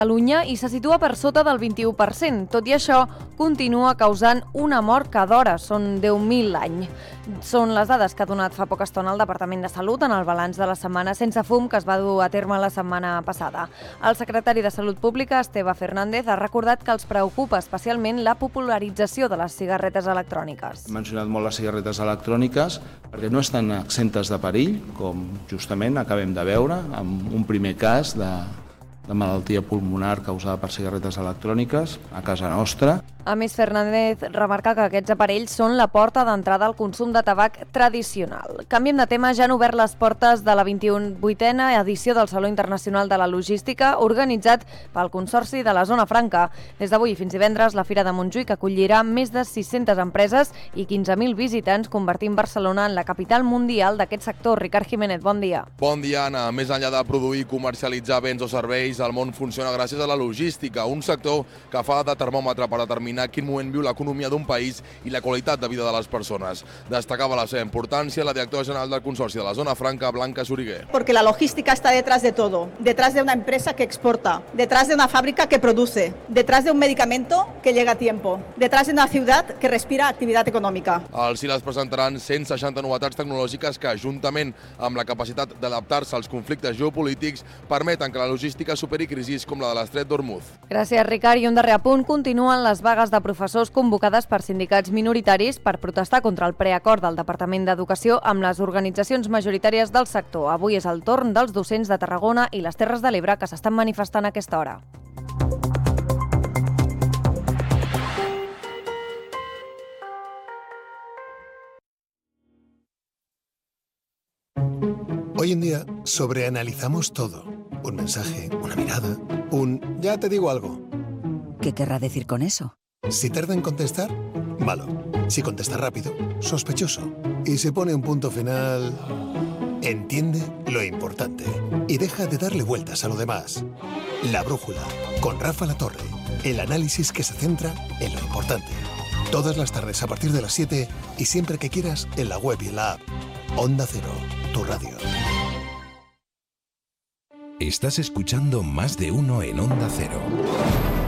Catalunya i se situa per sota del 21%. Tot i això, continua causant una mort cada hora. Són 10.000 l'any. Són les dades que ha donat fa poca estona el Departament de Salut en el balanç de la setmana sense fum que es va dur a terme la setmana passada. El secretari de Salut Pública, Esteve Fernández, ha recordat que els preocupa especialment la popularització de les cigarretes electròniques. Hem mencionat molt les cigarretes electròniques perquè no estan exentes de perill, com justament acabem de veure amb un primer cas de malaltia pulmonar causada per cigarretes electròniques a casa nostra. A més, Fernández remarca que aquests aparells són la porta d'entrada al consum de tabac tradicional. Canviem de tema, ja han obert les portes de la 28a edició del Saló Internacional de la Logística, organitzat pel Consorci de la Zona Franca. Des d'avui fins divendres, la Fira de Montjuïc acollirà més de 600 empreses i 15.000 visitants, convertint Barcelona en la capital mundial d'aquest sector. Ricard Jiménez, bon dia. Bon dia, Anna. Més enllà de produir i comercialitzar béns o serveis, el món funciona gràcies a la logística, un sector que fa de termòmetre per determinar quin moment viu l'economia d'un país i la qualitat de vida de les persones. Destacava la seva importància la directora general del Consorci de la Zona Franca, Blanca Soriguer. Porque la logística está detrás de todo, detrás de una empresa que exporta, detrás de una fábrica que produce, detrás de un medicamento que llega a tiempo, detrás de una ciudad que respira actividad económica. Els CILAS presentaran 160 novetats tecnològiques que, juntament amb la capacitat d'adaptar-se als conflictes geopolítics, permeten que la logística superi crisis com la de l'Estret d'Hormuz. Gràcies, Ricard. I un darrer apunt, continuen les vagues de professors convocades per sindicats minoritaris per protestar contra el preacord del Departament d'Educació amb les organitzacions majoritàries del sector. Avui és el torn dels docents de Tarragona i les Terres de l'Ebre que s'estan manifestant a aquesta hora. Hoy en día sobreanalizamos todo. Un mensaje, una mirada, ya te digo algo. ¿Qué querrá decir con eso? Si tarda en contestar, malo. Si contesta rápido, sospechoso. Y si pone un punto final, entiende lo importante y deja de darle vueltas a lo demás. La Brújula, con Rafa Latorre. El análisis que se centra en lo importante. Todas las tardes a partir de las 7 y siempre que quieras en la web y en la app. Onda Cero, tu radio. Estás escuchando Más de Uno en Onda Cero.